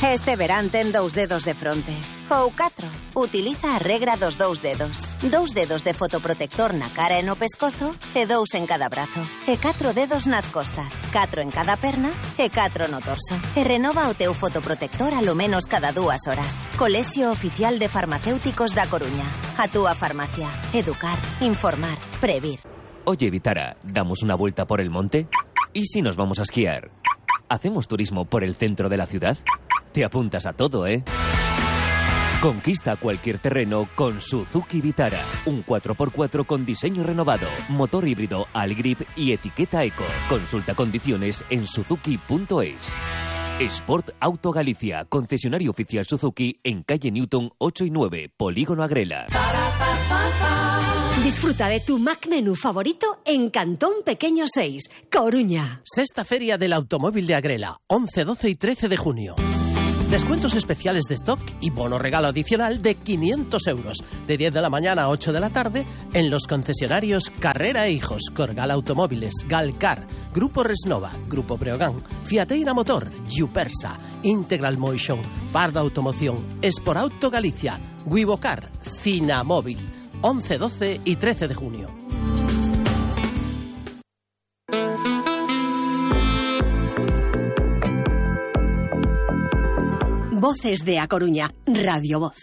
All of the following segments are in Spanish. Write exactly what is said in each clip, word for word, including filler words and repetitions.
Este verán ten dous dedos de fronte. Ou catro. Utiliza a regra dos dous dedos. Dous dedos de fotoprotector na cara e no pescozo e dous en cada brazo. E catro dedos nas costas. Catro en cada perna e catro no torso. E renova o teu fotoprotector a lo menos cada dúas horas. Colexio Oficial de Farmacéuticos da Coruña. A túa farmacia. Educar, informar, previr. Oye, Vitara, ¿damos una vuelta por el monte? ¿Y si nos vamos a esquiar? ¿Hacemos turismo por el centro de la ciudad? Te apuntas a todo, ¿eh? Conquista cualquier terreno con Suzuki Vitara. Un cuatro por cuatro con diseño renovado, motor híbrido Allgrip y etiqueta Eco. Consulta condiciones en suzuki punto es. Sport Auto Galicia, concesionario oficial Suzuki en calle Newton ocho y nueve, Polígono Agrela. Disfruta de tu Mac Menú favorito en Cantón Pequeño seis, Coruña. Sexta Feria del Automóvil de Agrela, once, doce y trece de junio. Descuentos especiales de stock y bono regalo adicional de quinientos euros, de diez de la mañana a ocho de la tarde, en los concesionarios Carrera e Hijos, Corgal Automóviles, Galcar, Grupo Resnova, Grupo Breogán, Fiateira Motor, Yupersa, Integral Motion, Parda Automoción, Esport Auto Galicia, Wivocar, Cinamóvil, once, doce y trece de junio. Voces de A Coruña, Radio Voz.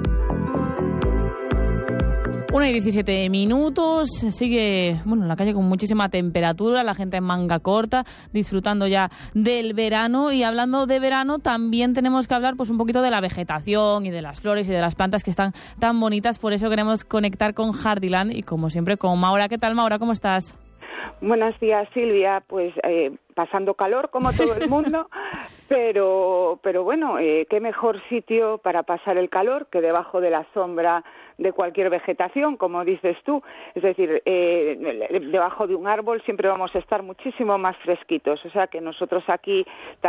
Una y diecisiete minutos, sigue bueno, en la calle con muchísima temperatura, la gente en manga corta, disfrutando ya del verano. Y hablando de verano, también tenemos que hablar pues un poquito de la vegetación y de las flores y de las plantas que están tan bonitas. Por eso queremos conectar con Jardiland y, como siempre, con Maura. ¿Qué tal, Maura? ¿Cómo estás? Buenos días, Silvia. Pues eh, pasando calor, como todo el mundo, pero, pero bueno, eh, qué mejor sitio para pasar el calor que debajo de la sombra de cualquier vegetación, como dices tú. Es decir, eh, debajo de un árbol siempre vamos a estar muchísimo más fresquitos. O sea que nosotros aquí